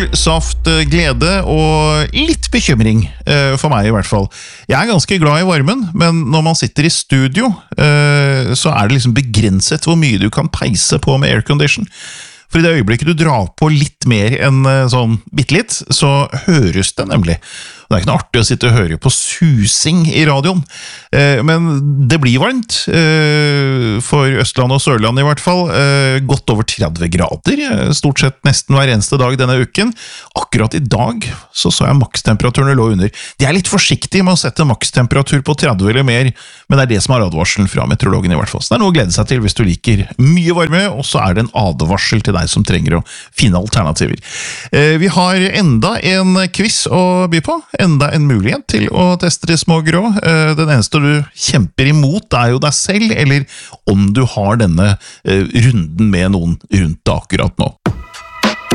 Saft, glede og litt bekymring, for meg i hvert fall. Jeg er ganske glad i varmen, men når man sitter i studio, så er det liksom begrenset hvor mye du kan peise på med aircondition. For i det øyeblikket du drar på litt mer enn sånn bittelitt, så høres det nemlig. Det er ikke noe artig å sitte og høre på susing i radioen, men det blir varmt, for Østland og Sørland i hvert fall, godt over 30 grader, stort sett nesten hver eneste dag denne uken. Akkurat i dag så jeg makstemperaturen lå under. De er litt forsiktige med å sette makstemperatur på 30 eller mer, men det er det som er advarselen fra meteorologen i hvert fall. Så det er noe å glede seg til hvis du liker mye varme, og så er det en advarsel til deg som trenger å finne alternativer. Vi har enda en quiz å by på, enda en mulighet til å teste de små grå. Den eneste du kjemper imot er jo deg selv, eller om du har denne runden med noen rundt deg akkurat nå.